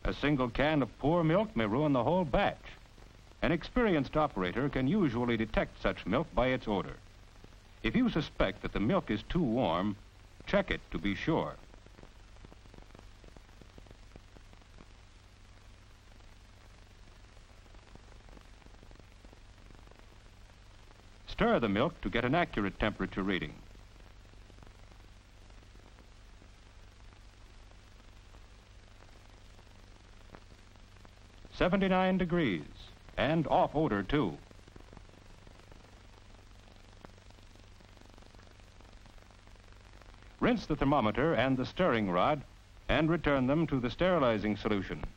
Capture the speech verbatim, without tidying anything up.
A single can of poor milk may ruin the whole batch. An experienced operator can usually detect such milk by its odor. If you suspect that the milk is too warm, check it to be sure. Stir the milk to get an accurate temperature reading. seventy-nine degrees, and off odor too. Rinse the thermometer and the stirring rod and return them to the sterilizing solution.